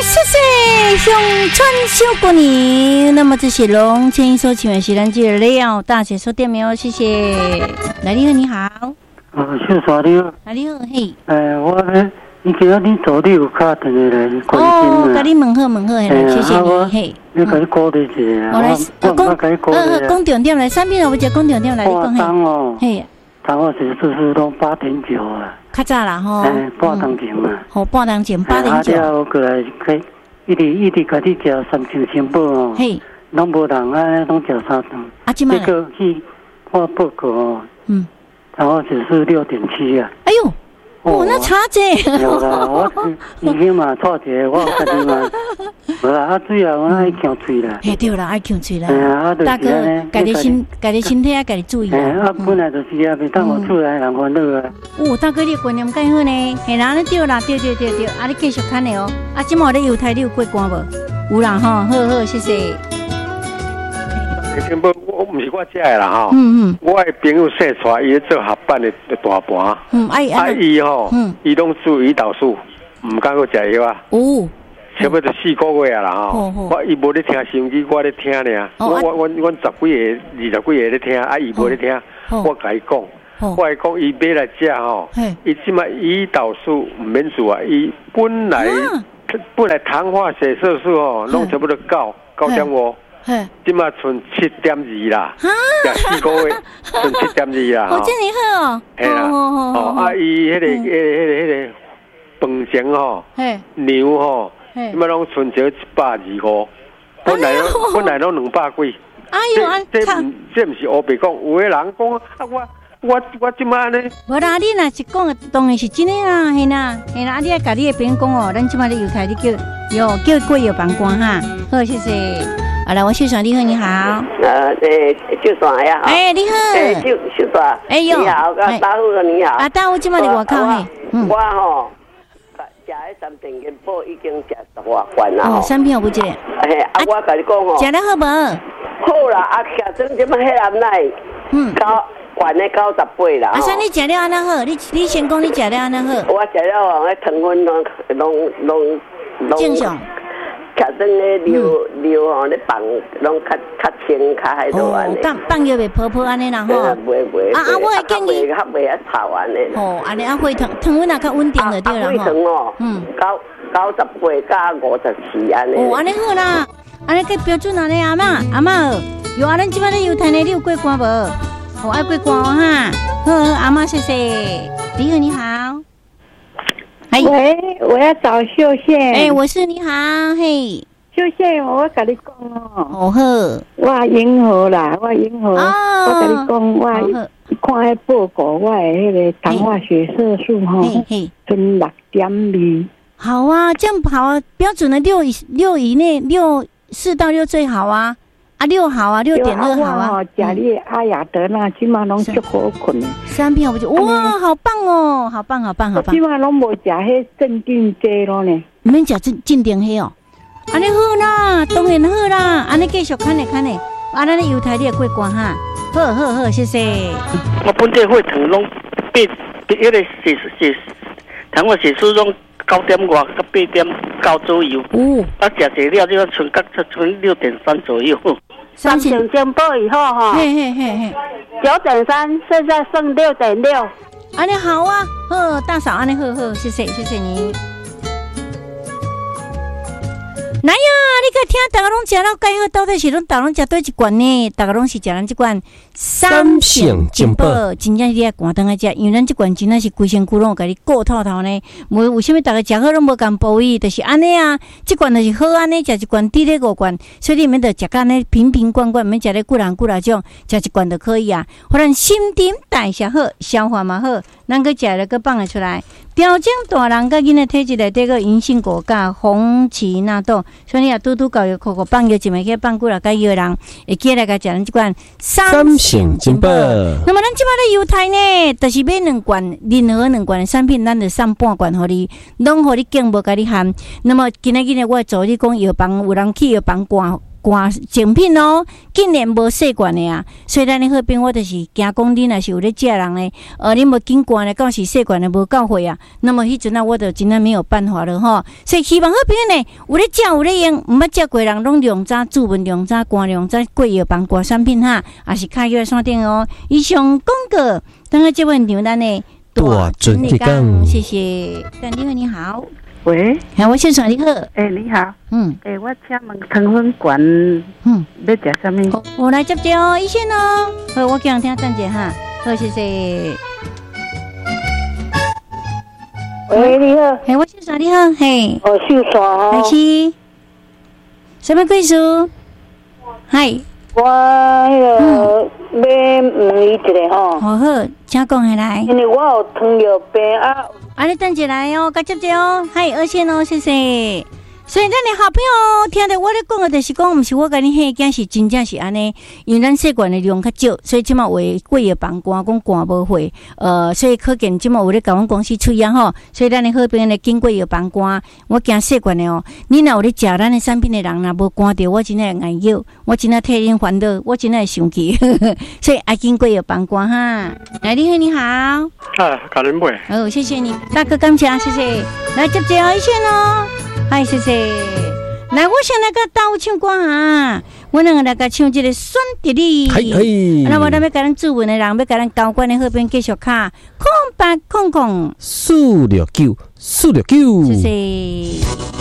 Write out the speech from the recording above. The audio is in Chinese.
谢谢乡村小姑娘。那么这些龙千一所请问是咱这个料大姐说店名哦，谢谢。来，你好，你好。 秀华你好。 你好，嘿。 我呢，你今仔日早你有打电话来关心啊。 甲你问好，谢谢你，嘿。 你甲你鼓励一下。 我来，讲重点来，三遍我只讲重点来，你讲嘿。 嘿。 台湾指数是拢8.9啊。较早啦吼。 半当前嘛。 半当前8.9。 了过来一直甲你食三千新宝哦。嘿。拢无人安尼拢食3顿。 即摆。 这个去看报告哦。台湾指数6.7啊。 哎呦。那差这。 有啦，我已经嘛错者，我家己嘛，无啦，水啊，我爱呛嘴啦。 嘿，对啦，爱呛嘴啦。大哥，家己身体啊，家己注意啦。 本来就是啊，袂当我厝内人烦恼啊。 大哥，你观念介好呢，嘿啦，你对啦，对，你继续看的哦。即马咧犹太，你有过关无？有啦吼，好，谢谢。 根本我唔是我遮的啦吼，我的朋友生出来，伊咧做合办的大盘，伊吼，伊拢注胰岛素，唔敢去食药啊。差不多4个月啊啦吼，伊无咧听收音机，我咧听尔。我10几个、20几个咧听，伊无咧听，我甲伊讲，我讲伊买来食吼，伊即马胰岛素唔免做啊，伊本来糖化血色素吼，拢差不多9.5。今嘛剩7.2啦，食4个月剩7.2啦。 这么好哦。 系啦，伊迄个饭前吼，牛吼，今嘛拢剩只125，本来拢200几。 哎呦， 这唔是乌白讲，有个人讲我即马呢。 无啦，你若是讲的，当然是真的啦，系啦，你爱甲你的朋友讲哦，咱即马咧犹太，你叫过药房官哈，好，谢谢。好了，我秀爽，你好，你好。 秀爽呀。 你好。 秀爽。你好，大户你好。 大户今麦伫外口嘿。 我吼，食迄3片元宝已经食10外罐啦。 3片有不这？ 我甲你讲吼。 食得好无？ 好啦，其实即摆迄盒奶，罐的98啦。 啥你食了安那好？你先讲你食了安那好？ 我食了吼，迄糖分拢正常。 卡真咧溜吼，咧放拢较清较海多安尼。 放药袂泡安尼啦吼。 袂。 我会建议。 较袂啊炒安尼。 安尼血糖分也较稳定就对啦吼。 血糖哦，98加54安尼。 安尼好啦，安尼计标准安尼阿嬷，有咱即摆咧犹太呢，你有过关无？爱过关哈。好，阿嬷谢谢。你好。 喂，我要找秀宪。 我是你好，嘿， 秀宪，我甲你讲哦。 好， 我银河啦，我甲你讲，我看迄报告，我的迄个糖化血色素吼，剩6.2。 好啊，这样好啊，标准的6以内，4到6最好啊。6好啊，6.2好啊。 食你阿雅德那起码拢足好困的。 3片我就哇，好棒哦，好棒。 起码拢无食迄镇定剂咯呢。 唔免食镇定迄哦。安尼好啦，当然好啦，安尼继续看咧。咱咧犹太你也过关哈。好，谢谢。 我本地血糖拢变迄个糖化血素拢9.5到8.9左右。食济了就剩6.3左右。 3片进步以后哈，9.3，现在剩6.6。 安尼好啊，好大嫂，安尼好，谢谢你。来呀，你可听大家拢食了介好，到底是大家拢食对一罐呢？大家拢是食咱这罐3片进步，真正你爱赶灯来食，因为咱这罐真正是规身躯拢有甲你顾透透呢。为什么大家食好拢无共补益？就是安尼啊，这罐就是好安尼，食一罐抵咧5罐，所以你免得食安尼瓶瓶罐罐，免食咧几人种，食一罐就可以啊。互咱新陈代谢好，消化嘛好，咱个食了个放得出来。调整大人甲囡仔体质内底个银杏果甲红荠纳豆，所以你也拄教育口放药一枚去放几啦，甲药人会记来甲食咱即罐3片进步。那么咱即摆咧犹太呢，就是买2罐，任何2罐的产品，咱就送半罐互你，拢互你敬无甲你含。那么今仔日我做你讲药房，有人去药房挂精品哦，竟然无习惯的啊！所以咱的好朋友，我就是惊讲恁若是有咧食人的，恁无紧惯的，到是习惯的无够会啊。那么迄阵啊，我就真的没有办法了吼。所以希望好朋友呢，有咧食有咧用，毋捌食过人拢用早注文用早寒用早过药房挂产品哈，也是开药山顶哦。以上广告，等下这位牛咱的大尊你讲， 谢谢。但你好，你好。 喂， 我先生你好， 你好，我请问糖粉馆，要食什么？ 我来接接哦，医生哦，好，我讲听等者哈，好，谢谢。 喂，你好， 我先生你好，嘿， 秀山哦， 还是什么贵属？嗨， 我迄个要问伊一个吼， 好，请讲下来。 因为我有糖尿病啊。 你等一来哦，甲接接哦，嗨，二线哦，谢谢。所以咱的好朋友听到我咧讲的，就是讲，毋是我甲你吓惊，是真正是安尼。因为咱习惯的量较少，所以即马为过夜放寒，讲寒无会，所以可见即马有咧甲阮公司出样吼。所以咱的好朋友咧经过夜放寒，我惊习惯的哦。你若有咧食咱的产品的人，若无寒着，我真诶会挨腰，我真诶替恁烦恼，我真诶会生气。所以爱经过夜放寒哈。来，你好，你好。 感恩妹。 好，谢谢你，大哥感谢，谢谢。来接接哦，一线哦。嗨，谢谢。来，我先来个倒唱歌啊！我两个来个唱这个选择你。那我咱要甲咱主文的人，要甲咱高官的好朋友继续卡空白空空 469，469。 谢谢。